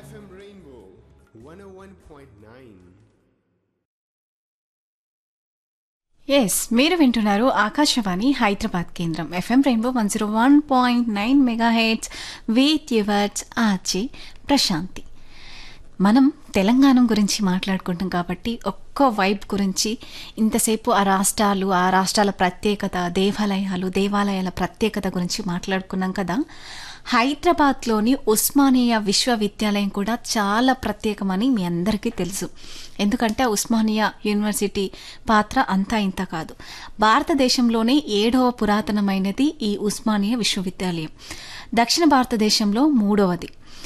FM Rainbow 101.9. Yes మీరు వింటున్నారు ఆకాశవాణి హైదరాబాద్ కేంద్రం FM rainbow 101.9 megahertz with yours RJ Prashanti. మనం తెలంగాణ గురించి మాట్లాడుకుంటాం కాబట్టి ఒక్కో వైబ్ గురించి ఇంతసేపు ఆ రాష్ట్రాల ప్రత్యేకత, దేవాలయాల ప్రత్యేకత గురించి మాట్లాడుకున్నాం కదా. హైదరాబాద్లోని ఉస్మానియా విశ్వవిద్యాలయం కూడా చాలా ప్రత్యేకమని మీ అందరికీ తెలుసు. ఎందుకంటే ఉస్మానియా యూనివర్సిటీ పాత్ర అంతా ఇంత కాదు. భారతదేశంలోనే 7వ పురాతనమైనది ఈ ఉస్మానియా విశ్వవిద్యాలయం. దక్షిణ భారతదేశంలో 3వది.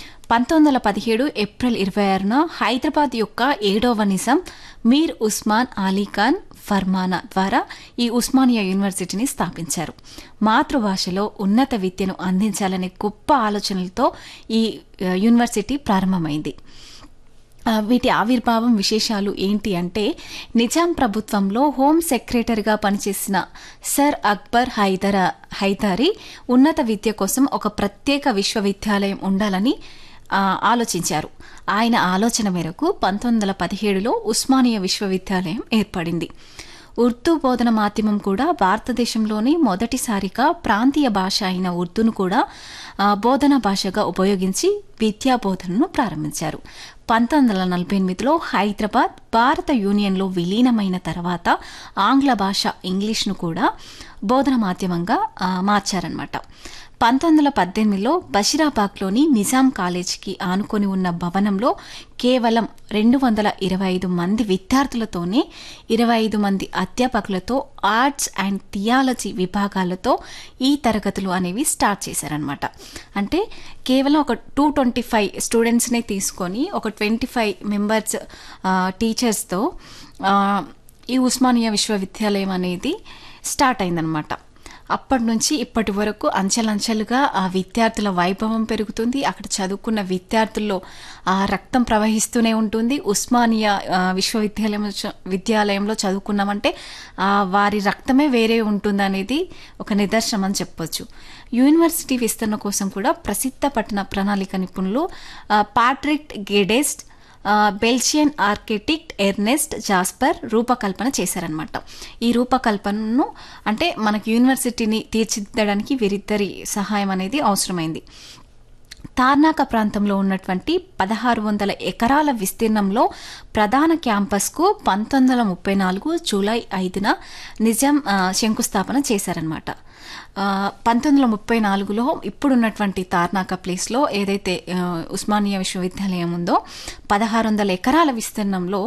1917 ఏప్రిల్ 26న హైదరాబాద్ యొక్క 7వ నిజాం మీర్ ఉస్మాన్ అలీ ఖాన్ ఫర్మానా ద్వారా ఈ ఉస్మానియా యూనివర్సిటీని స్థాపించారు. మాతృభాషలో ఉన్నత విద్యను అందించాలనే గొప్ప ఆలోచనలతో ఈ యూనివర్సిటీ ప్రారంభమైంది. వీటి ఆవిర్భావం విశేషాలు ఏంటి అంటే, నిజాం ప్రభుత్వంలో హోం సెక్రటరీగా పనిచేసిన సర్ అక్బర్ హైదరీ ఉన్నత విద్య కోసం ఒక ప్రత్యేక విశ్వవిద్యాలయం ఉండాలని ఆలోచించారు. ఆయన ఆలోచన మేరకు 1917లో ఉస్మానియా విశ్వవిద్యాలయం ఏర్పడింది. ఉర్దూ బోధన మాధ్యమం కూడా భారతదేశంలోని మొదటిసారిగా ప్రాంతీయ భాష అయిన ఉర్దూను కూడా బోధనా భాషగా ఉపయోగించి విద్యా బోధనను ప్రారంభించారు. 1948లో హైదరాబాద్ భారత యూనియన్లో విలీనమైన తర్వాత ఆంగ్ల భాష ఇంగ్లీష్ను కూడా బోధన మాధ్యమంగా మార్చారన్నమాట. 1918లో బషీరాబాగ్లోని నిజాం కాలేజీకి ఆనుకొని ఉన్న భవనంలో కేవలం 225 మంది విద్యార్థులతోనే 25 మంది అధ్యాపకులతో ఆర్ట్స్ అండ్ థియాలజీ విభాగాలతో ఈ తరగతులు అనేవి స్టార్ట్ చేశారనమాట. అంటే కేవలం ఒక 225 స్టూడెంట్స్నే తీసుకొని ఒక 25 మెంబర్స్ టీచర్స్తో ఈ ఉస్మానియా విశ్వవిద్యాలయం అనేది స్టార్ట్ అయిందనమాట. అప్పటి నుంచి ఇప్పటి వరకు అంచెలంచెలుగా ఆ విద్యార్థుల వైభవం పెరుగుతుంది. అక్కడ చదువుకున్న విద్యార్థుల్లో ఆ రక్తం ప్రవహిస్తూనే ఉంటుంది. ఉస్మానియా విద్యాలయంలో చదువుకున్నామంటే వారి రక్తమే వేరే ఉంటుందనేది ఒక నిదర్శనం అని చెప్పొచ్చు. యూనివర్సిటీ విస్తరణ కోసం కూడా ప్రసిద్ధ పట్టణ ప్రణాళిక నిపుణులు Patrick గెడెస్ట్, Belgian architect Ernest Jasper రూపకల్పన చేశారనమాట. ఈ రూపకల్పనను అంటే మనకు యూనివర్సిటీని తీర్చిదిద్దడానికి వీరిద్దరి సహాయం అనేది అవసరమైంది. తార్నాక ప్రాంతంలో ఉన్నటువంటి 1600 ఎకరాల విస్తీర్ణంలో ప్రధాన క్యాంపస్కు 1934 జూలై 5న నిజాం శంకుస్థాపన చేశారనమాట. 1934లో ఇప్పుడున్నటువంటి తార్నాక ప్లేస్లో ఏదైతే ఉస్మానియా విశ్వవిద్యాలయం ఉందో 1600 ఎకరాల విస్తీర్ణంలో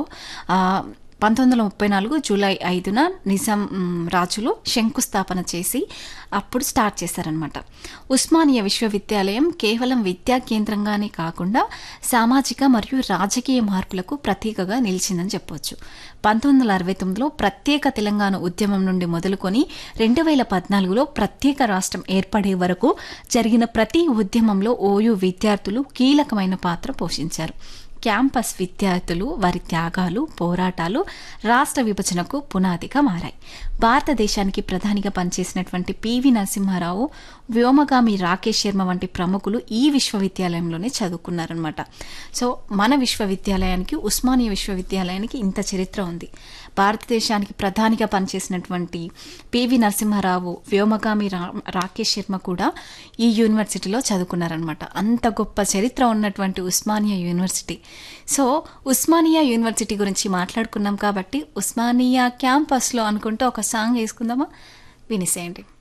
1934 జూలై 5న నిజాం రాజులు శంకుస్థాపన చేసి అప్పుడు స్టార్ట్ చేశారనమాట. ఉస్మానియా విశ్వవిద్యాలయం కేవలం విద్యా కేంద్రంగానే కాకుండా సామాజిక మరియు రాజకీయ మార్పులకు ప్రతీకగా నిలిచిందని చెప్పవచ్చు. 1969లో ప్రత్యేక తెలంగాణ ఉద్యమం నుండి మొదలుకొని 2014లో ప్రత్యేక రాష్ట్రం ఏర్పడే వరకు జరిగిన ప్రతి ఉద్యమంలో ఓయూ విద్యార్థులు కీలకమైన పాత్ర పోషించారు. క్యాంపస్ విద్యార్థులు వారి త్యాగాలు, పోరాటాలు రాష్ట్ర విభజనకు పునాదిగా మారాయి. భారతదేశానికి ప్రధానిగా పనిచేసినటువంటి పివి నరసింహారావు, వ్యోమగామి రాకేష్ శర్మ వంటి ప్రముఖులు ఈ విశ్వవిద్యాలయంలోనే చదువుకున్నారనమాట. సో మన విశ్వవిద్యాలయానికి, ఉస్మానియా విశ్వవిద్యాలయానికి ఇంత చరిత్ర ఉంది. భారతదేశానికి ప్రధానిగా పనిచేసినటువంటి పివి నరసింహారావు, వ్యోమగామి రాకేష్ శర్మ కూడా ఈ యూనివర్సిటీలో చదువుకున్నారనమాట. అంత గొప్ప చరిత్ర ఉన్నటువంటి Osmania university. So Osmania university గురించి మాట్లాడుకున్నాం కాబట్టి ఉస్మానియా క్యాంపస్లో అనుకుంటూ ఒక సాంగ్ వేసుకుందామా? వినిసేయండి.